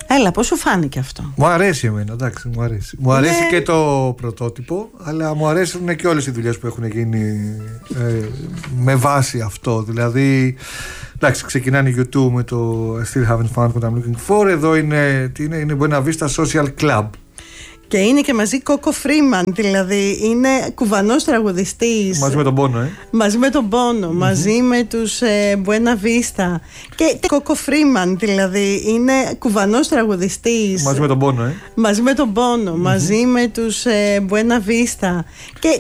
Έλα, πώς σου φάνηκε αυτό? Μου αρέσει εμένα, εντάξει, μου αρέσει. Μου αρέσει και το πρωτότυπο, αλλά μου αρέσουν και όλες οι δουλειές που έχουν γίνει με βάση αυτό. Δηλαδή, εντάξει, ξεκινάνε οι U2 με το I Still Haven't Found What I'm Looking For. Εδώ είναι Buena Vista Social Club. Και είναι και μαζί Κόκο Φρίμαν, δηλαδή είναι κουβανός τραγουδιστής. Μαζί με τον πόνο, Μαζί με τον πόνο, μαζί με τους Buena Vista. Και Κόκο Φρίμαν, δηλαδή είναι κουβανός τραγουδιστής. Μαζί με τον πόνο, Μαζί με τον πόνο, μαζί με τους Buena Vista. Και